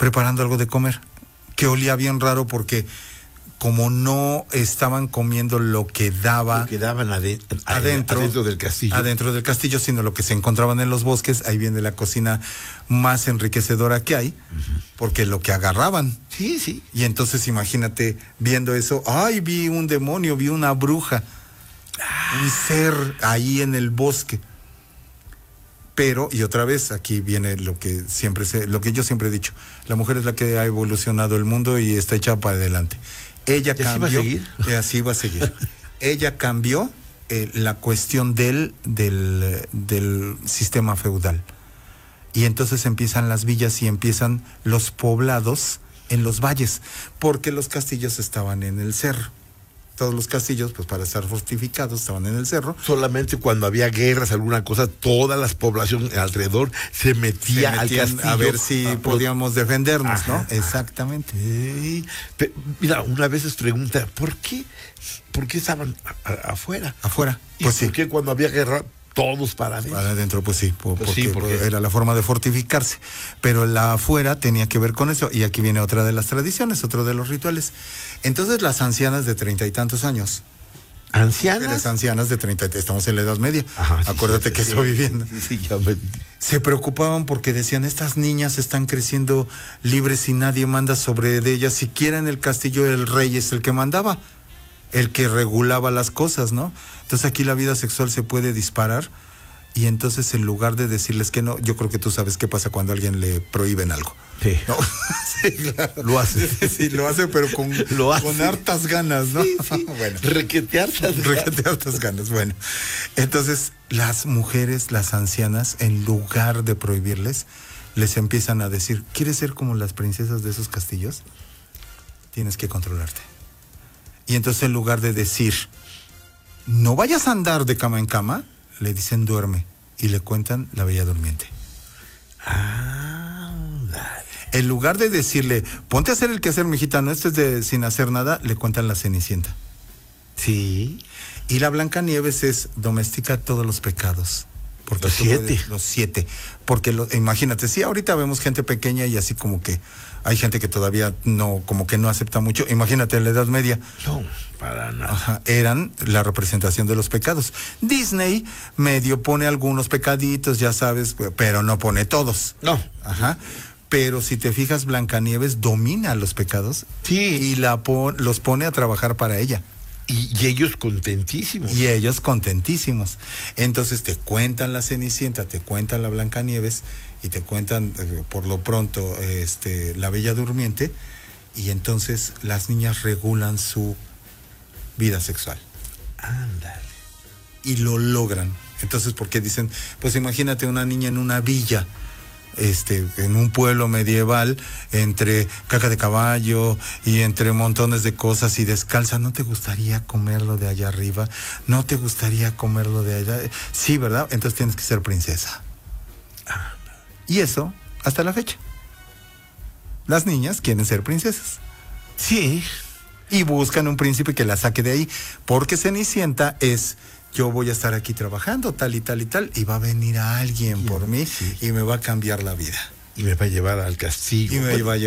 preparando algo de comer, que olía bien raro porque como no estaban comiendo lo que daban adentro del castillo, sino lo que se encontraban en los bosques, ahí viene la cocina más enriquecedora que hay, porque lo que agarraban. Sí. Y entonces imagínate viendo eso, ay, vi un demonio, vi una bruja, un ser ahí en el bosque. Pero, y otra vez, aquí viene lo que yo siempre he dicho, la mujer es la que ha evolucionado el mundo y está echada para adelante. Ella cambió. Así va a seguir. Ella cambió la cuestión del sistema feudal. Y entonces empiezan las villas y empiezan los poblados en los valles, porque los castillos estaban en el cerro. Todos los castillos, pues para estar fortificados, estaban en el cerro. Solamente cuando había guerras, alguna cosa, toda la población alrededor se metían al castillo a ver si podíamos defendernos, ajá, ¿no? Exactamente. Pero, mira, una vez se pregunta, ¿por qué estaban afuera? Afuera. Pues ¿por qué cuando había guerra todos para adentro? Para adentro, pues sí, porque era la forma de fortificarse. Pero la afuera tenía que ver con eso. Y aquí viene otra de las tradiciones, otro de los rituales. Entonces las ancianas de 30 y tantos años. ¿Ancianas? Las ancianas de 30, estamos en la Edad Media. Ajá, acuérdate que estoy viviendo. Sí, se preocupaban porque decían, estas niñas están creciendo libres y nadie manda sobre de ellas. Siquiera en el castillo el rey es el que mandaba, el que regulaba las cosas, ¿no? Entonces aquí la vida sexual se puede disparar y entonces en lugar de decirles que no, yo creo que tú sabes qué pasa cuando a alguien le prohíben algo. Sí. ¿No? Sí, claro. Lo hace. Sí, lo hace, pero con hartas ganas, ¿no? Sí. Bueno. Requete hartas ganas. Bueno, entonces las mujeres, las ancianas, en lugar de prohibirles, les empiezan a decir, ¿quieres ser como las princesas de esos castillos? Tienes que controlarte. Y entonces en lugar de decir, no vayas a andar de cama en cama, le dicen duerme y le cuentan la Bella Durmiente. En lugar de decirle, ponte a hacer el quehacer, mijita, no estés sin hacer nada, le cuentan la Cenicienta. Sí. Y la Blancanieves es domestica todos los pecados. Porque los 7. Porque imagínate, sí, ahorita vemos gente pequeña y así como que hay gente que todavía no, como que no acepta mucho. Imagínate en la Edad Media. No, para nada. Ajá, eran la representación de los pecados. Disney medio pone algunos pecaditos, ya sabes, pero no pone todos. No. Ajá. Pero si te fijas, Blancanieves domina los pecados. Sí. Y los pone a trabajar para ella. Y ellos contentísimos. Entonces te cuentan la Cenicienta, te cuentan la Blancanieves y te cuentan por lo pronto la Bella Durmiente, y entonces las niñas regulan su vida sexual. Ándale. Y lo logran. Entonces, porque dicen, pues imagínate una niña en una villa, en un pueblo medieval, entre caca de caballo y entre montones de cosas y descalza. ¿No te gustaría comerlo de allá arriba? ¿No te gustaría comerlo de allá? Sí, ¿verdad? Entonces tienes que ser princesa. Y eso, hasta la fecha. Las niñas quieren ser princesas. Sí. Y buscan un príncipe que la saque de ahí, porque Cenicienta es... Yo voy a estar aquí trabajando, tal y tal y tal, y va a venir a alguien por mí, sí, y me va a cambiar la vida. Y me va a llevar al castillo.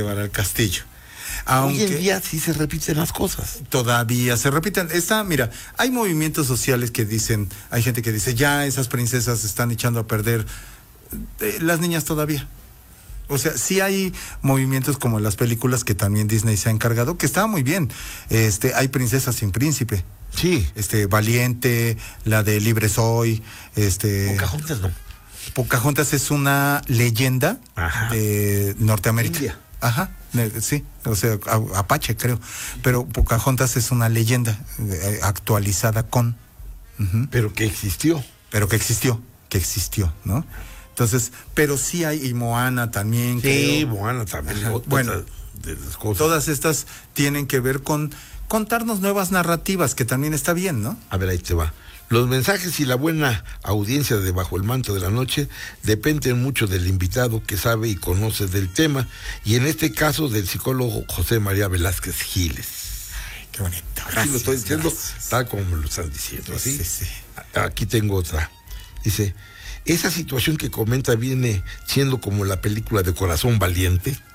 Aunque hoy en día sí se repiten las cosas. Todavía se repiten. Mira, hay movimientos sociales que dicen, hay gente que dice, ya esas princesas están echando a perder las niñas todavía. O sea, sí hay movimientos como en las películas que también Disney se ha encargado, que está muy bien. Hay princesas sin príncipe. Sí. Valiente, la de Libre Soy, Pocahontas no. Pocahontas es una leyenda, ajá, de Norteamérica. India. Ajá, sí, o sea, Apache creo. Pero Pocahontas es una leyenda actualizada con. Pero que existió. Que existió, ¿no? Entonces, pero sí hay, y Moana también. Sí, creo. Moana también. Bueno, todas estas tienen que ver con contarnos nuevas narrativas, que también está bien, ¿no? A ver, ahí te va. Los mensajes y la buena audiencia de Bajo el Manto de la Noche dependen mucho del invitado que sabe y conoce del tema, y en este caso del psicólogo José María Velázquez Giles. Ay, qué bonito. Gracias, así lo estoy diciendo, gracias. Tal como me lo están diciendo, ¿sí? Sí. Aquí tengo otra. Dice, esa situación que comenta viene siendo como la película de Corazón Valiente.